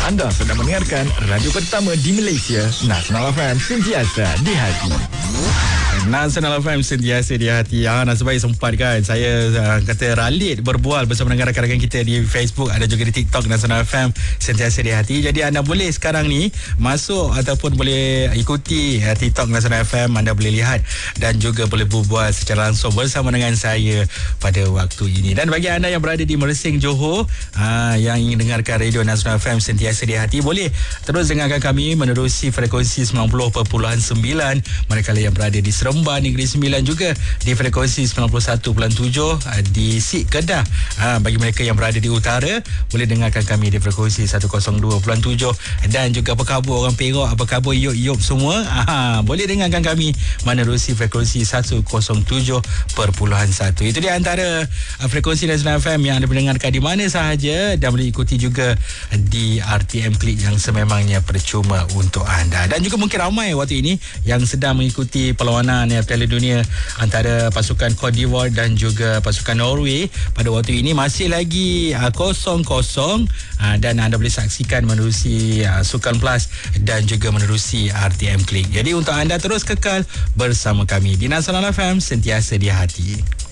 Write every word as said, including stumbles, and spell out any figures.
Anda sedang mendengarkan radio pertama di Malaysia, Nasional F M, sentiasa di hati. Nasional F M sentiasa di hati. Ah, nasib baik sempat kan saya uh, kata ralit berbual bersama dengan rakan-rakan kita di Facebook, ada juga di TikTok Nasional F M sentiasa di hati. Jadi anda boleh sekarang ni masuk ataupun boleh ikuti uh, TikTok Nasional F M, anda boleh lihat dan juga boleh berbual secara langsung bersama dengan saya pada waktu ini. Dan bagi anda yang berada di Mersing, Johor, uh, yang ingin dengarkan radio Nasional F M sentiasa di hati, boleh terus dengarkan kami menerusi frekuensi sembilan puluh perpuluhan sembilan. Manakala yang berada di Seremban Negeri Sembilan juga di frekuensi sembilan puluh satu perpuluhan tujuh, di Sik Kedah. Ha, bagi mereka yang berada di utara boleh dengarkan kami di frekuensi seratus dua perpuluhan tujuh. Dan juga apa khabar orang Perak, apa khabar Yop-Yop semua, ha, boleh dengarkan kami menerusi frekuensi seratus tujuh perpuluhan satu. Itu dia antara uh, frekuensi Nasional F M yang anda mendengarkan di mana sahaja, dan boleh ikuti juga di R T M Klik yang sememangnya percuma untuk anda. Dan juga mungkin ramai waktu ini yang sedang mengikuti perlawanan ya, Piala Dunia antara pasukan Cote d'Ivoire dan juga pasukan Norway. Pada waktu ini masih lagi uh, kosong kosong, uh, dan anda boleh saksikan menerusi uh, Sukan Plus dan juga menerusi R T M Klik. Jadi untuk anda terus kekal bersama kami di Nasional F M sentiasa di hati.